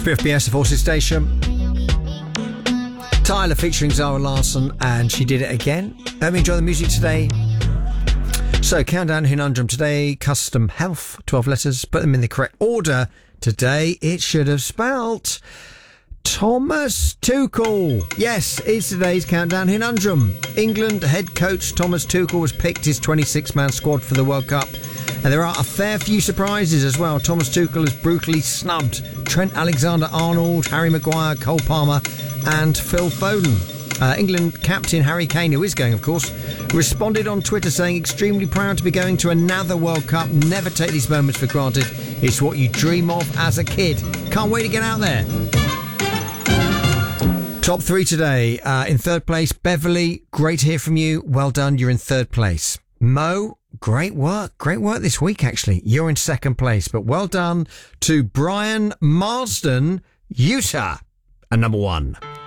3FPS, the Forces Station. Tyler featuring Zara Larsson, and she did it again. Hope you enjoy the music today. So, Countdown Conundrum today, custom health, 12 letters, put them in the correct order. Today, it should have spelt Thomas Tuchel. Yes, it's today's Countdown Conundrum. England head coach Thomas Tuchel was picked his 26-man squad for the World Cup. And there are a fair few surprises as well. Thomas Tuchel has brutally snubbed Trent Alexander-Arnold, Harry Maguire, Cole Palmer and Phil Foden. England captain Harry Kane, who is going, of course, responded on Twitter saying, extremely proud to be going to another World Cup. Never take these moments for granted. It's what you dream of as a kid. Can't wait to get out there. Top three today. In third place, Beverly, great to hear from you. Well done, you're in third place. Mo, great work this week, actually. You're in second place, but well done to Brian Marsden, Utah, and number one.